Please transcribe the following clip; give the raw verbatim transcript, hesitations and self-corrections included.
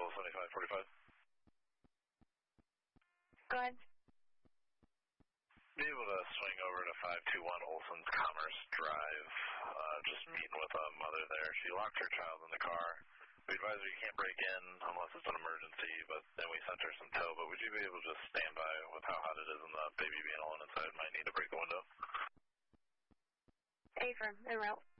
Vehicle seventy-five forty-five. Go ahead. Be able to swing over to five two one Olson's Commerce Drive. Uh, just meeting with a mother there. She locked her child in the car. We advise her you can't break in unless it's an emergency, but then we sent her some tow. But would you be able to just stand by with how hot it is and the baby being alone inside? Might need to break the window. Affirm, en route.